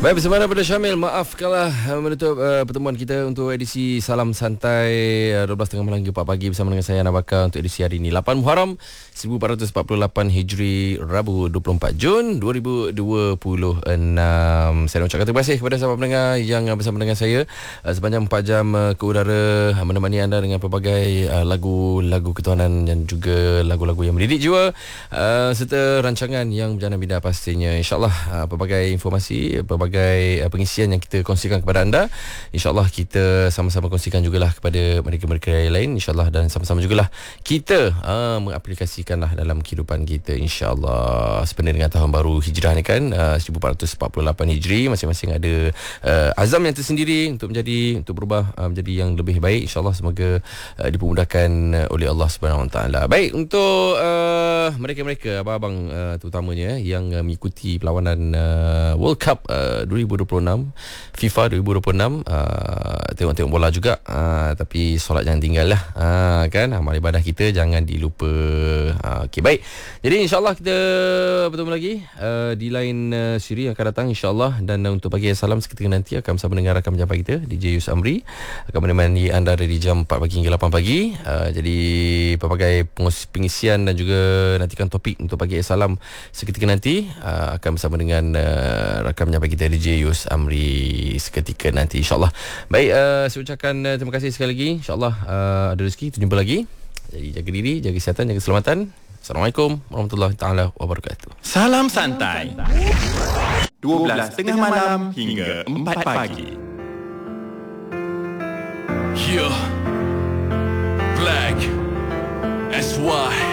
Baik, bersama pada Syamil. Maaf kalau menutup pertemuan kita untuk edisi Salam Santai 12.30 malam hingga 4 pagi bersama dengan saya Ana Bakar untuk edisi hari ini 8 Muharram 1448 Hijri, Rabu 24 Jun 2026. Saya nak ucapkan terima kasih kepada sahabat pendengar yang bersama dengan saya sepanjang 4 jam ke udara, menemani anda dengan pelbagai lagu-lagu ketuhanan dan juga lagu-lagu yang mendidik jiwa, serta rancangan yang berjana bidah pastinya. InsyaAllah pelbagai informasi, pelbagai pengisian yang kita kongsikan kepada anda, InsyaAllah kita sama-sama kongsikan jugalah kepada mereka-mereka yang lain, InsyaAllah, dan sama-sama jugalah kita mengaplikasikanlah dalam kehidupan kita, InsyaAllah. Sebenarnya dengan tahun baru Hijrah ni kan, 1448 Hijri, masing-masing ada azam yang tersendiri untuk berubah menjadi yang lebih baik, InsyaAllah. Semoga dipermudahkan oleh Allah Subhanahu Wa Taala. Baik, untuk mereka-mereka abang-abang terutamanya yang mengikuti perlawanan World Cup 2026, FIFA 2026, tengok-tengok bola juga, tapi solat jangan tinggal lah, kan, amal ibadah kita jangan dilupa. Okey, baik, jadi insyaAllah kita bertemu lagi di lain siri yang akan datang, insyaAllah. Dan untuk pagi salam seketika nanti akan bersama dengan rakan penjampa kita DJ Yus Amri, akan menemani anda dari jam 4 pagi hingga 8 pagi. Jadi pelbagai pengisian dan juga nantikan topik untuk pagi salam seketika nanti akan bersama dengan rakan penjampa kita DJ Yus Amri seketika nanti, insyaAllah. Baik, saya ucapkan terima kasih sekali lagi, insyaAllah. Ada rezeki kita jumpa lagi. Jadi jaga diri, jaga kesihatan, jaga keselamatan. Assalamualaikum warahmatullahi taala wabarakatuh. Salam santai 12.30 malam hingga 4 pagi. Yeah, Black SY